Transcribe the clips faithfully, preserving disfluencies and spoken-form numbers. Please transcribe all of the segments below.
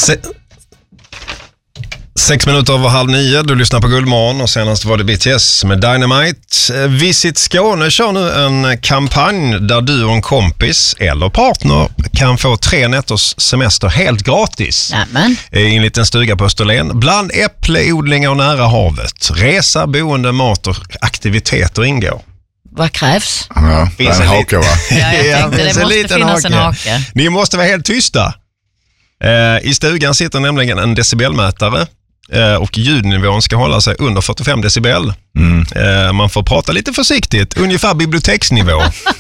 Se- Sex minuter över halv nio, du lyssnar på Guldmorgon och senast var det B T S med Dynamite. Visit Skåne kör nu en kampanj där du och en kompis eller partner kan få tre nätters semester helt gratis. Nämen. I en liten stuga på Österlen. Bland äppleodlingar och nära havet. Resa, boende, mat och aktiviteter ingår. Vad krävs? Ja, det är en hake, va? Ja, jag tänkte, finns det en måste liten finnas hake. en hake. Ni måste vara helt tysta. Eh, I stugan sitter nämligen en decibelmätare. Och ljudnivån ska hålla sig under fyrtiofem decibel. Mm. Man får prata lite försiktigt, ungefär biblioteksnivå.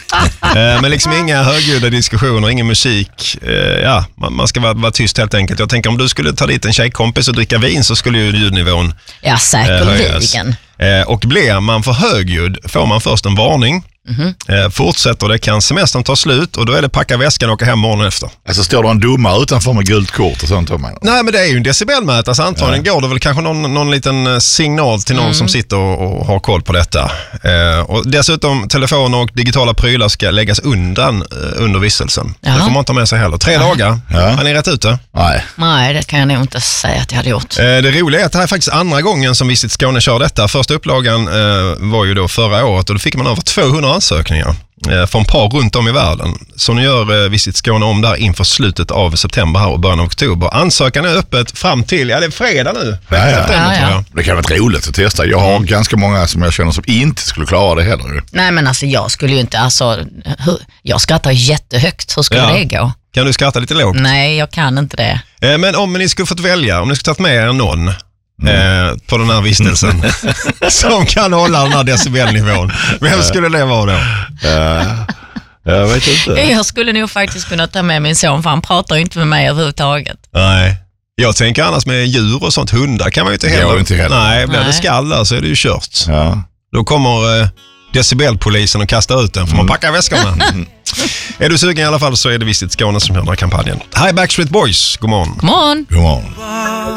Men liksom inga högljudda diskussioner, ingen musik. Ja, man ska vara, vara tyst helt enkelt. Jag tänker om du skulle ta dit en tjejkompis och dricka vin så skulle ju ljudnivån Ja, säkerligen. Och blir man för högljudd får man först en varning. Mm-hmm. Fortsätter det kan semestern ta slut och då är det packa väskan och åka hem morgonen efter. Alltså står det en domare utanför med gult kort och sånt? Man. Nej, men det är ju en decibelmätare så antagligen ja. Går det väl kanske någon, någon liten signal till någon mm. som sitter och, och har koll på detta. Eh, och dessutom telefoner och digitala prylar ska läggas undan eh, under vistelsen. Jaha. Det får man inte ta med sig heller. Tre Jaha. dagar, ja. Har ni rätt ute? Nej. Nej, det kan jag nog inte säga att jag hade gjort. Eh, det roliga är att det här är faktiskt andra gången som Visit Skåne kör detta. Första upplagan eh, var ju då förra året och då fick man över tvåhundra ansökningar eh, från par runt om i världen. Så nu gör eh, Visit Skåne om där inför slutet av september här och början av oktober. Ansökan är öppet fram till, ja det är fredag nu. Ja, ja. September, ja, ja. Det kan vara roligt att testa. Jag har mm. ganska många som jag känner som inte skulle klara det heller. Nej men alltså jag skulle ju inte, alltså hur, jag skrattar jättehögt, hur skulle ja. det gå? Kan du skratta lite lågt? Nej, jag kan inte det. Eh, men om ni skulle fått välja, om ni skulle tagit med er någon Mm. Eh, på den här vistelsen som kan hålla den här decibelnivån. Vem skulle det vara då? Uh, jag vet inte. Jag skulle nog faktiskt kunna ta med min son för han pratar ju inte med mig överhuvudtaget. Nej. Jag tänker annars med djur och sånt, hundar kan man ju inte heller. Inte heller. Nej, blir det skall där så är det ju kört. Ja. Då kommer eh, decibelpolisen och kastar ut den för mm. man packar väskorna. Mm. Är du sugen i alla fall så är det Visit Skåne som gör den här kampanjen. Hi Backstreet Boys, god morgon. God morgon. God morgon.